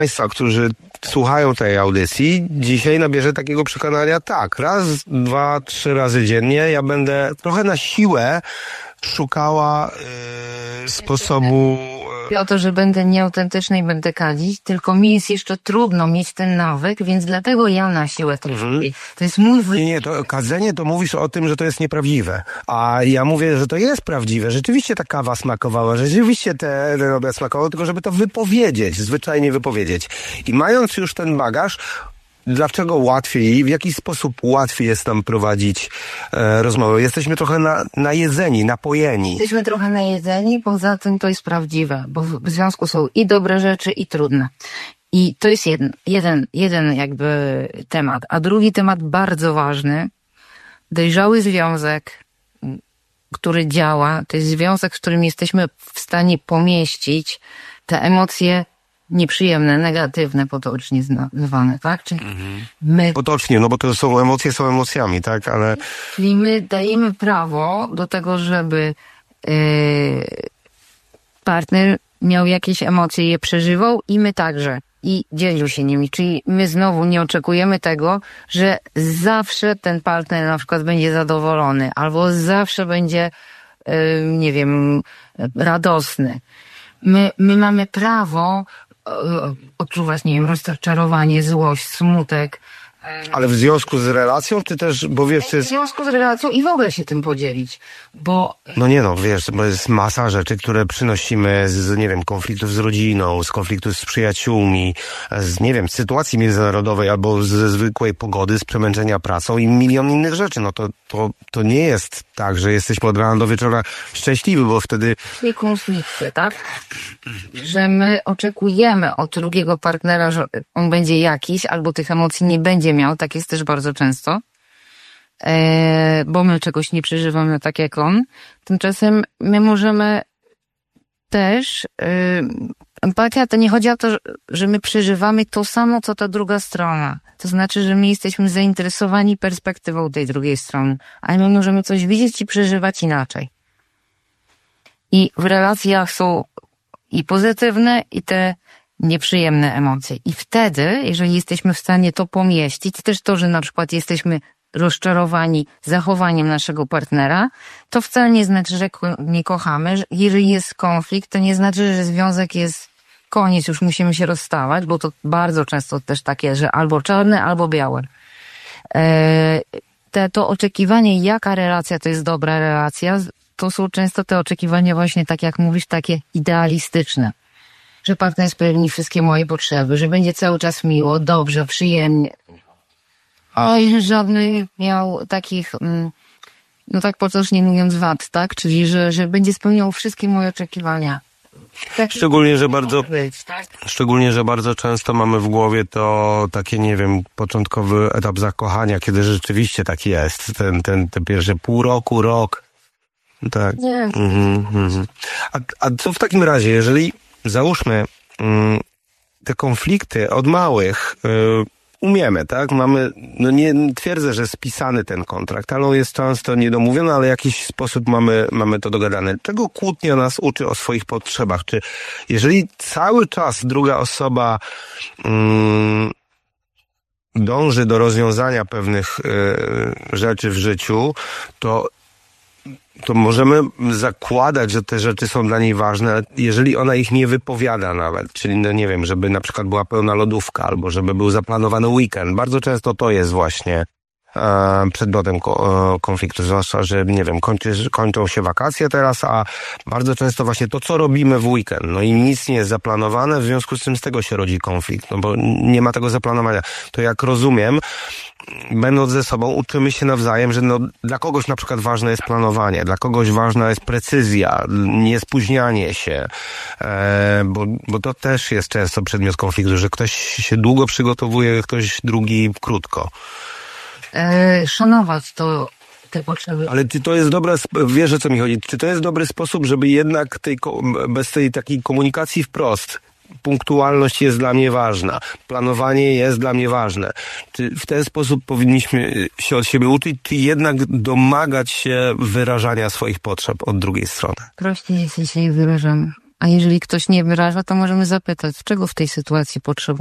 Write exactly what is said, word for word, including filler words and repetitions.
Państwa, którzy słuchają tej audycji, dzisiaj nabierze takiego przekonania, tak, raz, dwa, trzy razy dziennie ja będę trochę na siłę szukała yy, sposobu... Yy... o to, że będę nieautentyczna i będę kadzić, tylko mi jest jeszcze trudno mieć ten nawyk, więc dlatego ja na siłę to robię. Mhm. To jest mój... Nie, nie, to kadzenie to mówisz o tym, że to jest nieprawdziwe. A ja mówię, że to jest prawdziwe. Rzeczywiście ta kawa smakowała, rzeczywiście te robię smakowało, tylko żeby to wypowiedzieć, zwyczajnie wypowiedzieć. I mając już ten bagaż, dlaczego łatwiej, w jaki sposób łatwiej jest nam prowadzić e, rozmowę? Jesteśmy trochę na, najedzeni, napojeni. Jesteśmy trochę najedzeni, poza tym to jest prawdziwe, bo w związku są i dobre rzeczy, i trudne. I to jest jeden, jeden, jeden jakby temat. A drugi temat bardzo ważny, dojrzały związek, który działa, to jest związek, w którym jesteśmy w stanie pomieścić te emocje nieprzyjemne, negatywne, potocznie zwane, tak? Czyli mhm. my... Potocznie, no bo to są emocje, są emocjami, tak? Ale... Czyli my dajemy prawo do tego, żeby yy, partner miał jakieś emocje, je przeżywał i my także. I dzielił się nimi. Czyli my znowu nie oczekujemy tego, że zawsze ten partner na przykład będzie zadowolony, albo zawsze będzie, yy, nie wiem, radosny. My, my mamy prawo odczuwać, nie wiem, rozczarowanie, złość, smutek. Ale w związku z relacją, czy też, bo wiesz, to jest... W związku z relacją i w ogóle się tym podzielić, bo... No nie no, wiesz, bo jest masa rzeczy, które przynosimy z, nie wiem, konfliktów z rodziną, z konfliktów z przyjaciółmi, z, nie wiem, z sytuacji międzynarodowej albo ze zwykłej pogody, z przemęczenia pracą i milion innych rzeczy. No to, to, to nie jest tak, że jesteśmy od rana do wieczora szczęśliwi, bo wtedy... I konflikty, tak? Że my oczekujemy od drugiego partnera, że on będzie jakiś, albo tych emocji nie będzie miał, tak jest też bardzo często, e, bo my czegoś nie przeżywamy tak jak on. Tymczasem my możemy też, e, empatia to nie chodzi o to, że, że my przeżywamy to samo, co ta druga strona. To znaczy, że my jesteśmy zainteresowani perspektywą tej drugiej strony, ale my możemy coś widzieć i przeżywać inaczej. I w relacjach są i pozytywne, i te nieprzyjemne emocje. I wtedy, jeżeli jesteśmy w stanie to pomieścić, też to, że na przykład jesteśmy rozczarowani zachowaniem naszego partnera, to wcale nie znaczy, że ko- nie kochamy. Jeżeli jest konflikt, to nie znaczy, że związek jest koniec, już musimy się rozstawać, bo to bardzo często też takie, że albo czarne, albo białe. E, te, to oczekiwanie, jaka relacja to jest dobra relacja, to są często te oczekiwania właśnie, tak jak mówisz, takie idealistyczne. Że partner spełni wszystkie moje potrzeby, że będzie cały czas miło, dobrze, przyjemnie. Oj, żadnych miał takich, no tak potocznie mówiąc, wad, tak? Czyli, że, że będzie spełniał wszystkie moje oczekiwania. Tak, szczególnie, że bardzo, być, tak? szczególnie, że bardzo często mamy w głowie to takie, nie wiem, początkowy etap zakochania, kiedy rzeczywiście tak jest. Ten, ten, te pierwsze pół roku, rok. Tak. Nie. Mhm, mhm. A, a co w takim razie, jeżeli załóżmy mm, te konflikty od małych y, umiemy, tak? Mamy, no nie twierdzę, że spisany ten kontrakt, ale on jest często niedomówiony, ale w jakiś sposób mamy, mamy to dogadane. Czego kłótnia nas uczy o swoich potrzebach? Czy jeżeli cały czas druga osoba mm, dąży do rozwiązania pewnych y, rzeczy w życiu, to to możemy zakładać, że te rzeczy są dla niej ważne, jeżeli ona ich nie wypowiada nawet. Czyli, no nie wiem, żeby na przykład była pełna lodówka, albo żeby był zaplanowany weekend. Bardzo często to jest właśnie e, przedmiotem ko- konfliktu, zwłaszcza, że, nie wiem, kończy, kończą się wakacje teraz, a bardzo często właśnie to, co robimy w weekend, no i nic nie jest zaplanowane, w związku z czym z tego się rodzi konflikt, no bo nie ma tego zaplanowania. To jak rozumiem, będąc ze sobą, uczymy się nawzajem, że no, dla kogoś na przykład ważne jest planowanie, dla kogoś ważna jest precyzja, niespóźnianie się, e, bo, bo to też jest często przedmiot konfliktu, że ktoś się długo przygotowuje, ktoś drugi krótko. E, szanować to, te potrzeby. Ale czy to jest dobre, wiesz o co mi chodzi, czy to jest dobry sposób, żeby jednak tej, bez tej takiej komunikacji wprost, punktualność jest dla mnie ważna, planowanie jest dla mnie ważne. Czy w ten sposób powinniśmy się od siebie uczyć, czy jednak domagać się wyrażania swoich potrzeb od drugiej strony? Prościej jest, jeśli wyrażamy. A jeżeli ktoś nie wyraża, to możemy zapytać, czego w tej sytuacji potrzebuje.